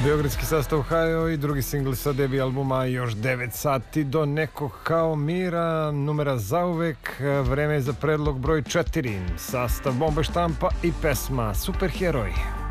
Beogradski sastav Hajo i drugi singl sa debi albuma Još 9 sati do nekog kao mira, numera zauvek. Vreme je za predlog broj 4, sastav Bomba štampa i pesma Superheroj.